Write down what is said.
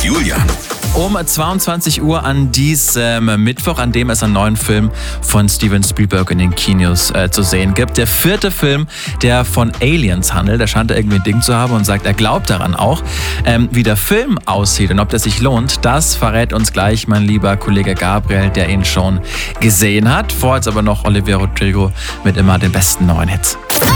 Julian. Um 22 Uhr an diesem Mittwoch, an dem es einen neuen Film von Steven Spielberg in den Kinos zu sehen gibt. Der 4. Film, der von Aliens handelt. Der scheint da irgendwie ein Ding zu haben und sagt, er glaubt daran auch. Wie der Film aussieht und ob der sich lohnt, das verrät uns gleich mein lieber Kollege Gabriel, der ihn schon gesehen hat. Vorher jetzt aber noch Olivia Rodrigo mit immer den besten neuen Hits.